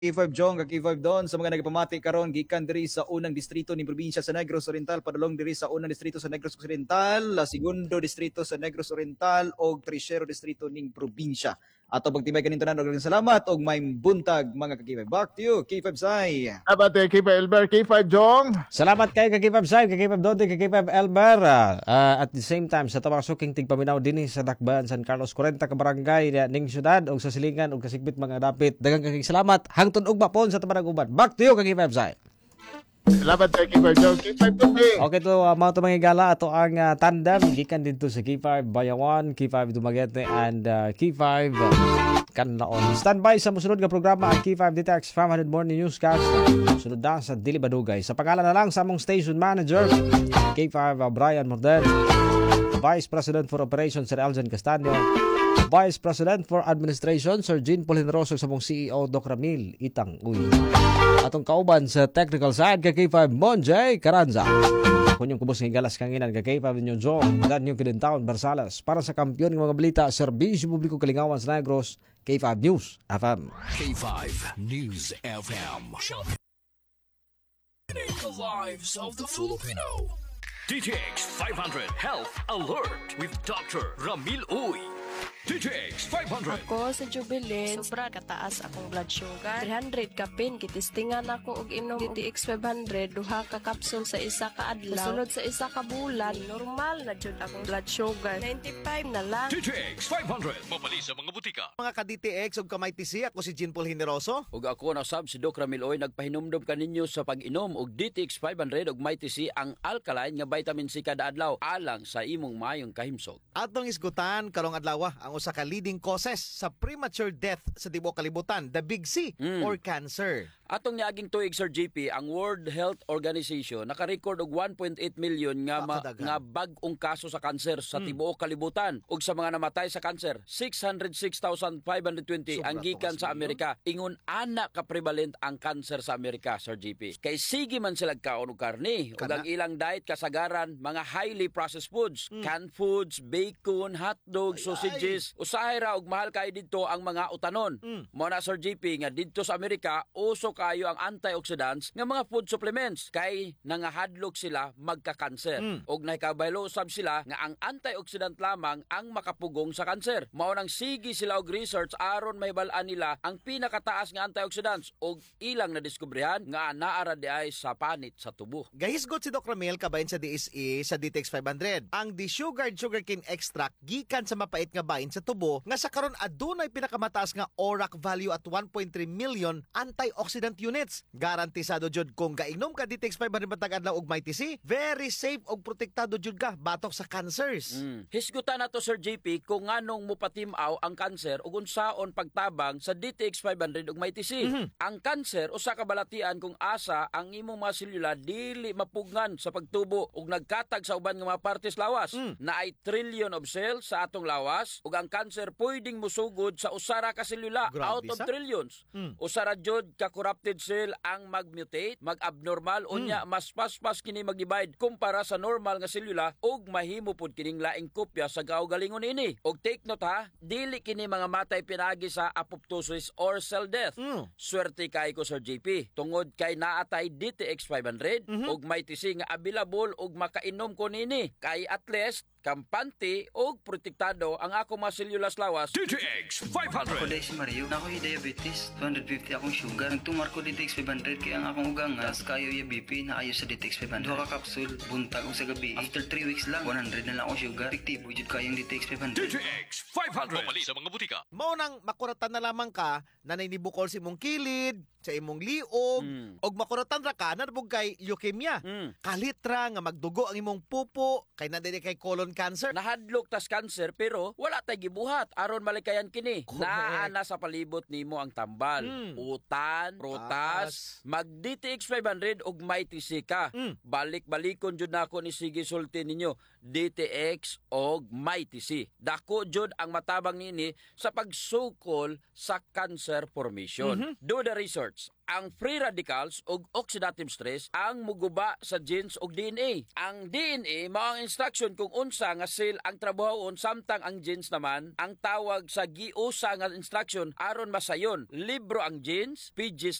K5 Jong, K5 Don sa mga nagpamati karon gikan diri sa unang distrito ni probinsya sa Negros Oriental padulong diri sa unang distrito sa Negros Occidental, la segundo distrito sa Negros Oriental ug tercero distrito ning probinsya. Ato pagtibay kaning tanan og salamat ug may buntag mga ka-K5. Back to you, K5 Sai. Abate, K5 Elber, K5 Jong. Salamat kay K5 Sai, K5 Dante, K5 Elber. At the same time, sa tabang suking tigpaminaw din sa Dakbayan, San Carlos, 40 ka barangay ning syudad o sa Silingan o kasigbit mga dapit. Daghang kay salamat. Hangtod og mapon sa tabanang uban. Back to you, K5 Sai. Salamat kay K5 Jong, K5 Dante. Okay to, mga tumangigala, ato ang tandem. Gikan dito sa K5 Bayawan, K5 Dumaguete, and K5 Kanlaon. Standby sa musunod nga programa ang K5 Ditex 500 Morning Newscast. Sunod na sa Dili Badugay. Sa pangalan na lang sa among station manager, K5 Brian Morden, Vice President for Operations Sir Eljan Castaño, Vice President for Administration Sir Jean Paul Henroso, sa mong CEO Doc Ramil Itang Uy. Atong kauban sa technical side kay K5 Monjay Caranza. Kunyong kubos ng galas kanginan kay K5 New Jong dan yung Kidintaon Barsales para sa kampiyon ng mga balita serbisyo publiko kalingawan sa Negros, K5 News FM. K5 News FM. The lives of the Filipino. DTX 500 Health Alert with Dr. Ramil Uy. DTX 500. Ako sa Jubilee, sobra kataas akong blood sugar. 300 ka pin, kitistingan ako og inom DTX 500, duha ka kapsul sa isa ka adlaw. Sunod sa isa ka bulan, normal na jud akong blood sugar. 95 na lang. DTX 500. Mabali sa mga butika. Mga ka-DTX ug kamay TC, ako si Jean Paul Generoso. Ug ako na sab si Doc Ramil Uy, nagpahinumdum kaninyo sa pag-inom og DTX 500 ug MyTC, ang alkaline nga vitamin C kada adlaw alang sa imong mayong kahimsog. Atong isgutan karong adlaw ang usa ka leading causes sa premature death sa tibuok kalibutan, the big C or cancer. Atong niaging tuig, Sir JP, ang World Health Organization naka-record og 1.8 million nga bag-ong kaso sa kanser sa tibuok kalibutan, ug sa mga namatay sa kanser 606,520 ang gikan sa Amerika. Ingon ana ka prevalent ang kanser sa Amerika, Sir JP. Kay sige man sila kaon og karne, ug ang ilang diet kasagaran mga highly processed foods, canned foods, bacon, hotdog, sausages. Usahay ra og mahal kay didto ang mga utanon. Mo na, Sir JP, nga didto sa Amerika uso kayo ang antioxidants nga mga food supplements kay nangahadlok sila magka-kanser. Og nahikabaylo usab sila nga ang antioxidant lamang ang makapugong sa kanser. Mao nang sige sila og research aron mahibal-an nila ang pinakataas nga antioxidants og ilang nadiskubrihan nga naara diay sa panit sa tubo. Gahisgot si Doc Ramil kabahin sa DSE sa DTX 500. Ang desugared sugarcane extract gikan sa mapait nga bahin sa tubo nga sa karon adunay pinakamataas nga ORAC value at 1.3 million antioxidant units. Garantisado jud kung gainom ka DTX 500 matag adlaw og MyTC, very safe og protektado jud ka batok sa cancers. Hisgutan nato, Sir JP, kung nganong mupatimaw ang kanser ug unsaon pagtabang sa DTX 500 ug MyTC. Ang kanser usa ka balatian kung asa ang imong mga selula dili mapugnan sa pagtubo ug nagkatag sa uban nga mga partes lawas. Naay trillion of cells sa atong lawas ug ang kanser pwedeng musugod sa usara ka selula out of trillions. Usara jud ka corrupted cell ang mag-mutate, mag-abnormal, unya mas paspas kini mag-divide kumpara sa normal nga selula ug mahimo pud kining laing kopya sa kaugalingon ini. Og take note ha, dili kini mga matay pinagi sa apoptosis or cell death. Swerte kay ko, Sir JP, tungod kay naatay DTX 500 ug MyTC nga available ug makainom ko nini kay at least kampante o protektado ang ako mga sellulas lawas. DTX 500. Ako dahil si Mario, na ako'y diabetes, 250 akong sugar. Nagtumar ko DTX 500 kaya ang akong ugangas, kayo yung BP na ayo sa DTX 500. Duha ka kapsul, buntag ko sa gabi. After 3 weeks lang, 100 na lang akong sugar. Fiktibo, jud kayong DTX 500. DTX 500. Mabali sa mga butika. Mao nang makuratan na lamang ka na nainibukol sa imong kilid, sa imong liog, og makuratan ra ka na kay leukemia. Kalitra nga magdugo ang imong pupo, kay nadili kay colon cancer. Nahadlok tas cancer pero wala tay gibuhat aron malikayan kini. Naa sa palibot nimo ang tambal, utan, prutas, mag DTX 500 ug MyTC ka. Balik-balikon jud nako ni sige sulti ninyo DTX og MyTC. Dako jud ang matabang nini sa pagsukol sa cancer formation. Do the research. Ang free radicals ug oxidative stress ang muguba sa genes ug DNA. Ang DNA mao ang instruction kung unsa giusa nga seal ang trabahon samtang ang jeans naman ang tawag sa giusa nga instruction aron masayon. Libro ang jeans, pages